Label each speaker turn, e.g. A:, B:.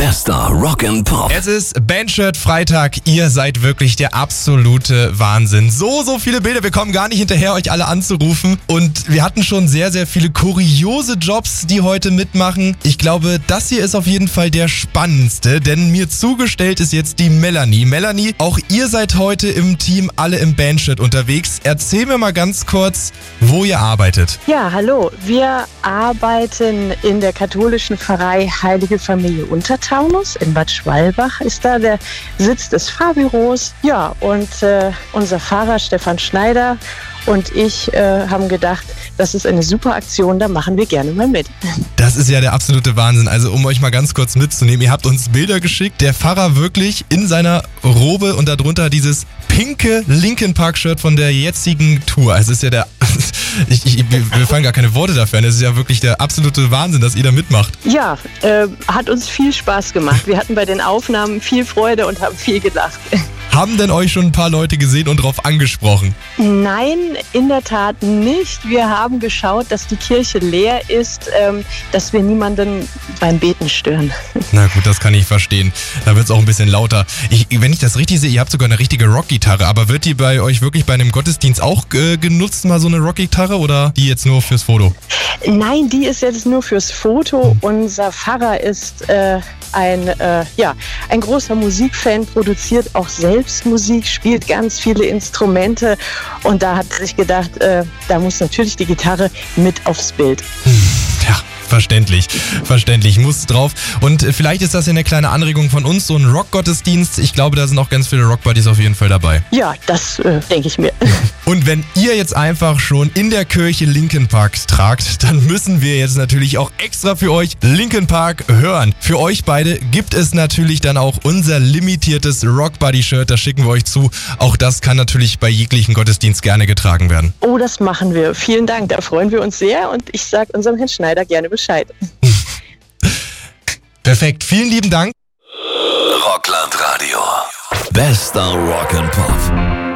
A: Bester Rock and Pop.
B: Es ist Bandshirt Freitag. Ihr seid wirklich der absolute Wahnsinn. So viele Bilder. Wir kommen gar nicht hinterher, euch alle anzurufen. Und wir hatten schon sehr viele kuriose Jobs, die heute mitmachen. Ich glaube, das hier ist auf jeden Fall der spannendste, denn mir zugestellt ist jetzt die Melanie. Melanie, auch ihr seid heute im Team alle im Bandshirt unterwegs. Erzähl mir mal ganz kurz, wo ihr arbeitet.
C: Ja, hallo. Wir arbeiten in der katholischen Pfarrei Heilige Familie Untertaunus. In Bad Schwalbach ist da der Sitz des Pfarrbüros. Ja, und unser Pfarrer Stefan Schneider und ich haben gedacht, das ist eine super Aktion, da machen wir gerne mal mit.
B: Das ist ja der absolute Wahnsinn. Also um euch mal ganz kurz mitzunehmen, ihr habt uns Bilder geschickt. Der Pfarrer wirklich in seiner Robe und darunter dieses pinke Linkin Park Shirt von der jetzigen Tour. Also es ist ja der... mir fallen gar keine Worte dafür an. Es ist ja wirklich der absolute Wahnsinn, dass ihr da mitmacht.
C: Ja, hat uns viel Spaß gemacht. Wir hatten bei den Aufnahmen viel Freude und haben viel gelacht.
B: Haben denn euch schon ein paar Leute gesehen und drauf angesprochen?
C: Nein, in der Tat nicht. Wir haben geschaut, dass die Kirche leer ist, dass wir niemanden beim Beten stören.
B: Na gut, das kann ich verstehen. Da wird es auch ein bisschen lauter. Wenn ich das richtig sehe, ihr habt sogar eine richtige Rockgitarre, aber wird die bei euch wirklich bei einem Gottesdienst auch genutzt, mal so eine Rockgitarre, oder die jetzt nur fürs Foto?
C: Nein, die ist jetzt nur fürs Foto. Unser Pfarrer ist ein großer Musikfan, produziert auch selbst Musik, spielt ganz viele Instrumente und da hat er sich gedacht, da muss natürlich die Gitarre mit aufs Bild.
B: Ja. Verständlich, muss drauf. Und vielleicht ist das ja eine kleine Anregung von uns, so ein Rockgottesdienst. Ich glaube, da sind auch ganz viele Rockbuddies auf jeden Fall dabei.
C: Ja, das denke ich mir.
B: Und wenn ihr jetzt einfach schon in der Kirche Linkin Park tragt, dann müssen wir jetzt natürlich auch extra für euch Linkin Park hören. Für euch beide gibt es natürlich dann auch unser limitiertes Rockbuddy-Shirt, das schicken wir euch zu. Auch das kann natürlich bei jeglichen Gottesdienst gerne getragen werden.
C: Oh, das machen wir. Vielen Dank, da freuen wir uns sehr und ich sage unserem Herrn Schneider gerne Bescheid.
B: Perfekt, vielen lieben Dank.
A: Rockland Radio. Bester Rock and Pop.